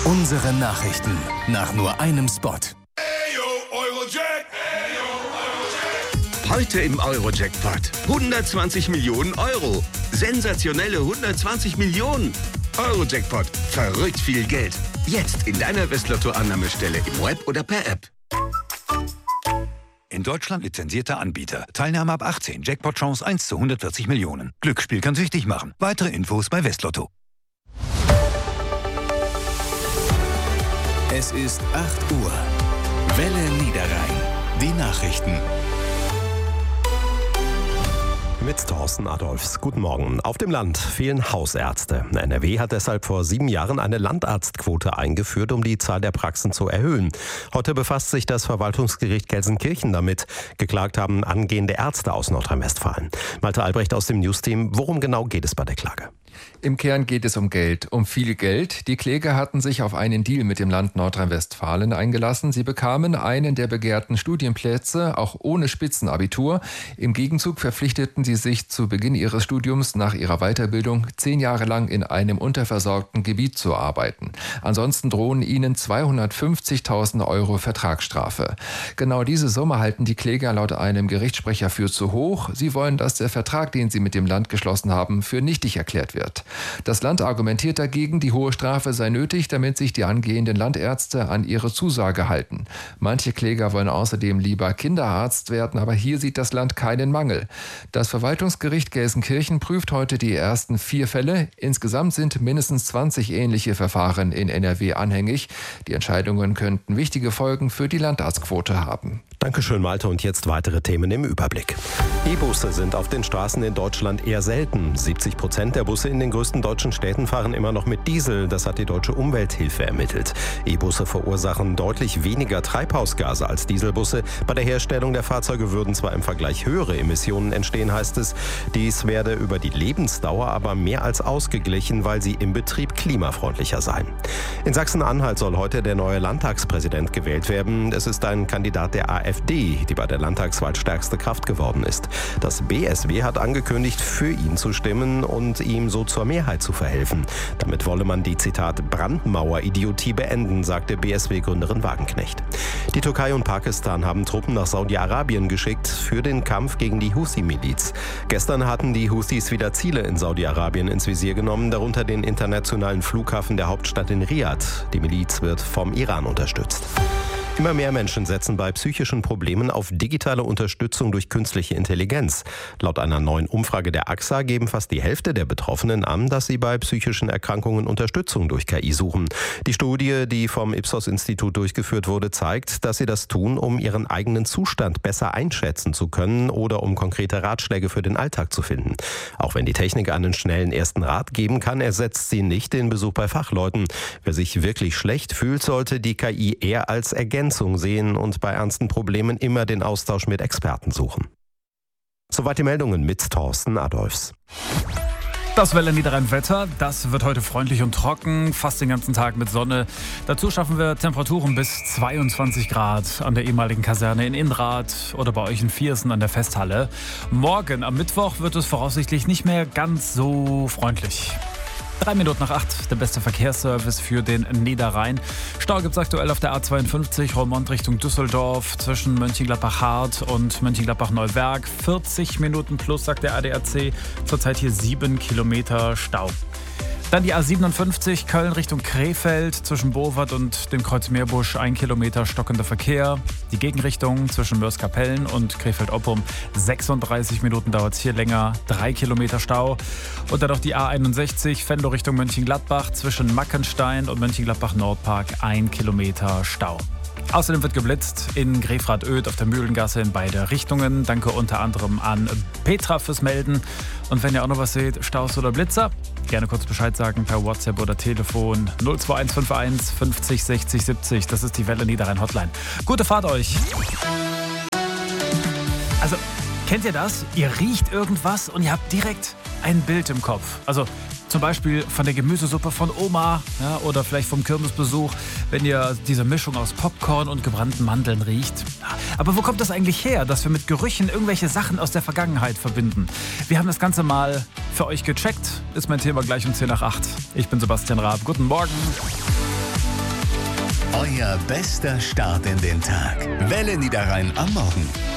Unsere Nachrichten nach nur einem Spot. Heute im Eurojackpot 120 Millionen Euro. Sensationelle 120 Millionen. Eurojackpot. Verrückt viel Geld. Jetzt in deiner Westlotto-Annahmestelle im Web oder per App. In Deutschland lizenzierter Anbieter. Teilnahme ab 18. Jackpot-Chance 1 zu 140 Millionen. Glücksspiel kann süchtig machen. Weitere Infos bei Westlotto. Es ist 8 Uhr. Welle Niederrhein. Die Nachrichten. Mit Thorsten Adolfs. Guten Morgen. Auf dem Land fehlen Hausärzte. NRW hat deshalb vor 7 Jahren eine Landarztquote eingeführt, um die Zahl der Praxen zu erhöhen. Heute befasst sich das Verwaltungsgericht Gelsenkirchen damit. Geklagt haben angehende Ärzte aus Nordrhein-Westfalen. Malte Albrecht aus dem Newsteam. Worum genau geht es bei der Klage? Im Kern geht es um Geld, um viel Geld. Die Kläger hatten sich auf einen Deal mit dem Land Nordrhein-Westfalen eingelassen. Sie bekamen einen der begehrten Studienplätze, auch ohne Spitzenabitur. Im Gegenzug verpflichteten sie sich zu Beginn ihres Studiums nach ihrer Weiterbildung 10 Jahre lang in einem unterversorgten Gebiet zu arbeiten. Ansonsten drohen ihnen 250.000 Euro Vertragsstrafe. Genau diese Summe halten die Kläger laut einem Gerichtssprecher für zu hoch. Sie wollen, dass der Vertrag, den sie mit dem Land geschlossen haben, für nichtig erklärt wird. Das Land argumentiert dagegen, die hohe Strafe sei nötig, damit sich die angehenden Landärzte an ihre Zusage halten. Manche Kläger wollen außerdem lieber Kinderarzt werden, aber hier sieht das Land keinen Mangel. Das Verwaltungsgericht Gelsenkirchen prüft heute die ersten 4 Fälle. Insgesamt sind mindestens 20 ähnliche Verfahren in NRW anhängig. Die Entscheidungen könnten wichtige Folgen für die Landarztquote haben. Dankeschön, Malte. Und jetzt weitere Themen im Überblick. E-Busse sind auf den Straßen in Deutschland eher selten. 70% der Busse in den größten deutschen Städten fahren immer noch mit Diesel. Das hat die Deutsche Umwelthilfe ermittelt. E-Busse verursachen deutlich weniger Treibhausgase als Dieselbusse. Bei der Herstellung der Fahrzeuge würden zwar im Vergleich höhere Emissionen entstehen, heißt es. Dies werde über die Lebensdauer aber mehr als ausgeglichen, weil sie im Betrieb klimafreundlicher seien. In Sachsen-Anhalt soll heute der neue Landtagspräsident gewählt werden. Es ist ein Kandidat der AfD, die bei der Landtagswahl stärkste Kraft geworden ist. Das BSW hat angekündigt, für ihn zu stimmen und ihm so zur Mehrheit zu verhelfen. Damit wolle man die, Zitat, Brandmauer-Idiotie beenden, sagte BSW-Gründerin Wagenknecht. Die Türkei und Pakistan haben Truppen nach Saudi-Arabien geschickt für den Kampf gegen die Houthi-Miliz. Gestern hatten die Houthis wieder Ziele in Saudi-Arabien ins Visier genommen, darunter den internationalen Flughafen der Hauptstadt in Riad. Die Miliz wird vom Iran unterstützt. Immer mehr Menschen setzen bei psychischen Problemen auf digitale Unterstützung durch künstliche Intelligenz. Laut einer neuen Umfrage der AXA geben fast die Hälfte der Betroffenen an, dass sie bei psychischen Erkrankungen Unterstützung durch KI suchen. Die Studie, die vom Ipsos-Institut durchgeführt wurde, zeigt, dass sie das tun, um ihren eigenen Zustand besser einschätzen zu können oder um konkrete Ratschläge für den Alltag zu finden. Auch wenn die Technik einen schnellen ersten Rat geben kann, ersetzt sie nicht den Besuch bei Fachleuten. Wer sich wirklich schlecht fühlt, sollte die KI eher als Ergänzung sehen und bei ernsten Problemen immer den Austausch mit Experten suchen. Soweit die Meldungen mit Thorsten Adolfs. Das Welle Niederrhein-Wetter, das wird heute freundlich und trocken, fast den ganzen Tag mit Sonne. Dazu schaffen wir Temperaturen bis 22 Grad an der ehemaligen Kaserne in Inrath oder bei euch in Viersen an der Festhalle. Morgen am Mittwoch wird es voraussichtlich nicht mehr ganz so freundlich. 3 Minuten nach 8, der beste Verkehrsservice für den Niederrhein. Stau gibt es aktuell auf der A52 Roermond Richtung Düsseldorf zwischen Mönchengladbach-Hart und Mönchengladbach-Neuwerk. 40 Minuten plus, sagt der ADAC. Zurzeit hier 7 Kilometer Stau. Dann die A57 Köln Richtung Krefeld zwischen Bovard und dem Kreuz Meerbusch 1 Kilometer stockender Verkehr. Die Gegenrichtung zwischen Mörs-Kapellen und Krefeld-Oppum 36 Minuten dauert es hier länger, 3 Kilometer Stau. Und dann noch die A61 Venlo Richtung Mönchengladbach zwischen Mackenstein und Mönchengladbach-Nordpark 1 Kilometer Stau. Außerdem wird geblitzt in Grefrath-Oedt auf der Mühlengasse in beide Richtungen. Danke unter anderem an Petra fürs Melden. Und wenn ihr auch noch was seht, Staus oder Blitzer, gerne kurz Bescheid sagen per WhatsApp oder Telefon 02151 50 60 70. Das ist die Welle Niederrhein Hotline. Gute Fahrt euch! Also, kennt ihr das? Ihr riecht irgendwas und ihr habt direkt ein Bild im Kopf. Also zum Beispiel von der Gemüsesuppe von Oma, ja, oder vielleicht vom Kirmesbesuch, wenn ihr diese Mischung aus Popcorn und gebrannten Mandeln riecht. Aber wo kommt das eigentlich her, dass wir mit Gerüchen irgendwelche Sachen aus der Vergangenheit verbinden? Wir haben das Ganze mal für euch gecheckt. Ist mein Thema gleich um 10 nach 8. Ich bin Sebastian Raab. Guten Morgen. Euer bester Start in den Tag. Welle Niederrhein am Morgen.